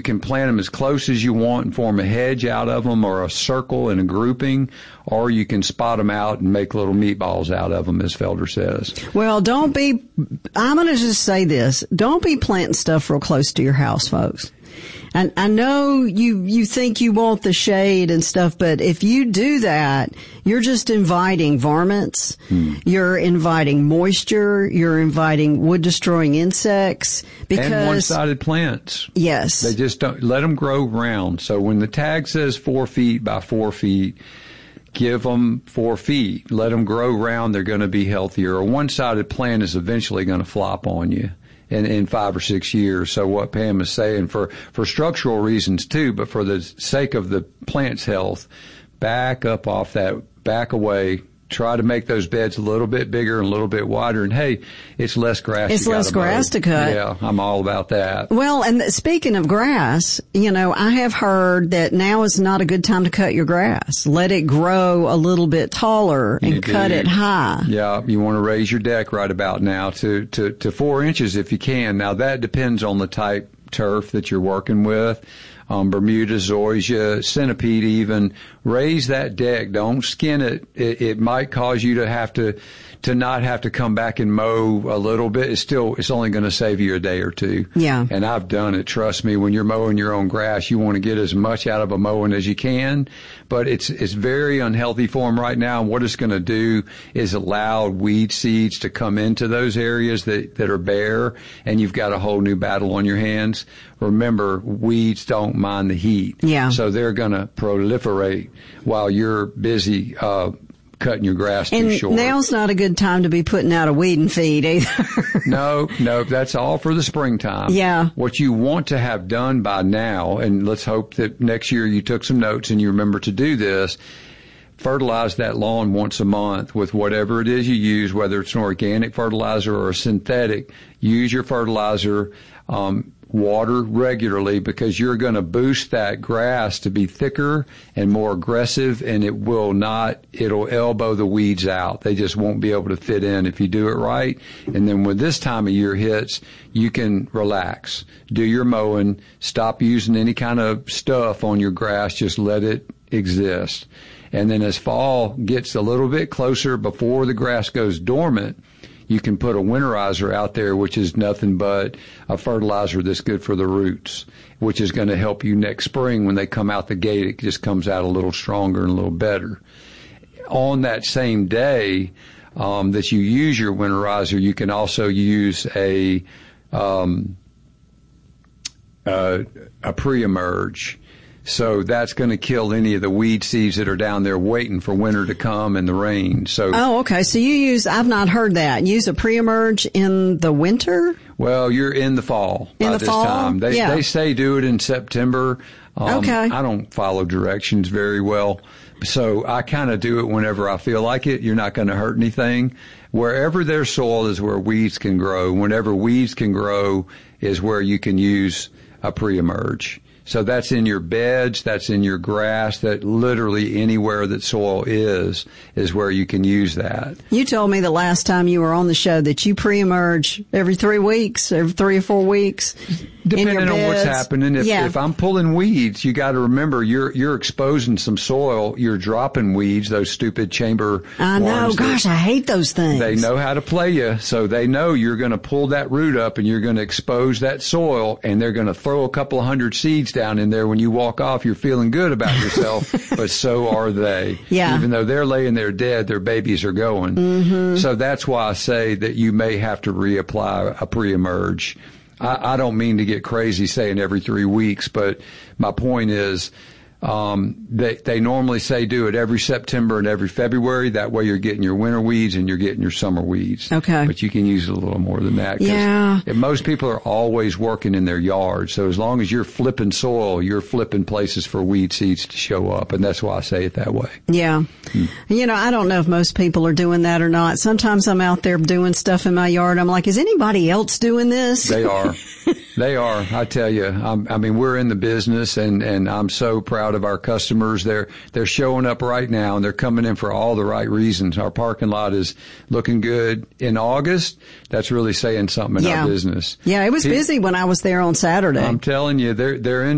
can plant them as close as you want and form a hedge out of them or a circle and a grouping, or you can spot them out and make little meatballs out of them, as Felder says. Well, I'm going to just say this. Don't be planting stuff real close to your house, folks. And I know you think you want the shade and stuff, but if you do that, you're just inviting varmints. You're inviting moisture. You're inviting wood-destroying insects. Because, and one-sided plants. Yes. They just don't let them grow round. So when the tag says 4 feet by 4 feet, give them 4 feet. Let them grow round. They're going to be healthier. A one-sided plant is eventually going to flop on you in 5 or 6 years. So what Pam is saying, for structural reasons too, but for the sake of the plant's health, back up off that, back away. Try to make those beds a little bit bigger and a little bit wider. And hey, it's less grass. It's less grass to cut. Yeah, I'm all about that. Well, and speaking of grass, I have heard that now is not a good time to cut your grass. Let it grow a little bit taller and cut it high. Yeah, you want to raise your deck right about now to 4 inches if you can. Now that depends on the type turf that you're working with. Bermuda, zoysia, centipede even. Raise that deck. Don't skin it. It might cause you to not have to come back and mow a little bit. It's only going to save you a day or two. Yeah. And I've done it. Trust me, when you're mowing your own grass, you want to get as much out of a mowing as you can. But it's very unhealthy for them right now. And what it's going to do is allow weed seeds to come into those areas that are bare, and you've got a whole new battle on your hands. Remember, weeds don't mind the heat. Yeah. So they're going to proliferate while you're busy cutting your grass too short. And now's not a good time to be putting out a weed and feed either. No, that's all for the springtime. Yeah. What you want to have done by now, and let's hope that next year you took some notes and you remember to do this, fertilize that lawn once a month with whatever it is you use, whether it's an organic fertilizer or a synthetic. Use your fertilizer, water regularly, because you're going to boost that grass to be thicker and more aggressive, and it'll elbow the weeds out. They just won't be able to fit in if you do it right. And then when this time of year hits, you can relax. Do your mowing. Stop using any kind of stuff on your grass. Just let it exist. And then as fall gets a little bit closer before the grass goes dormant, you can put a winterizer out there, which is nothing but a fertilizer that's good for the roots, which is going to help you next spring when they come out the gate. It just comes out a little stronger and a little better. On that same day that you use your winterizer, you can also use a pre-emerge. So that's going to kill any of the weed seeds that are down there waiting for winter to come and the rain. Oh, okay. So I've not heard that. Use a pre-emerge in the winter? Well, you're in the fall by this time. They say do it in September. Okay. I don't follow directions very well, so I kind of do it whenever I feel like it. You're not going to hurt anything. Wherever there's soil is where weeds can grow. Whenever weeds can grow is where you can use a pre-emerge. So that's in your beds, that's in your grass, that literally anywhere that soil is where you can use that. You told me the last time you were on the show that you pre-emerge every 3 weeks, every 3 or 4 weeks. Depending on what's happening. If I'm pulling weeds, you got to remember you're exposing some soil. You're dropping weeds, those stupid chamber I know. Gosh, I hate those things. They know how to play you, so they know you're going to pull that root up and you're going to expose that soil, and they're going to throw a couple of hundred seeds down in there. When you walk off, you're feeling good about yourself, but so are they. Yeah. Even though they're laying there dead, their babies are going. Mm-hmm. So that's why I say that you may have to reapply a pre-emerge. I don't mean to get crazy saying every 3 weeks, but my point is they normally say do it every September and every February. That way you're getting your winter weeds and you're getting your summer weeds. Okay. But you can use it a little more than that. Yeah. Most people are always working in their yard. So as long as you're flipping soil, you're flipping places for weed seeds to show up. And that's why I say it that way. Yeah. I don't know if most people are doing that or not. Sometimes I'm out there doing stuff in my yard. I'm like, is anybody else doing this? They are. They are. I tell you, we're in the business, and I'm so proud of our customers. They're showing up right now, and they're coming in for all the right reasons. Our parking lot is looking good in August. That's really saying something in our business. Yeah, it was busy when I was there on Saturday. I'm telling you, they're in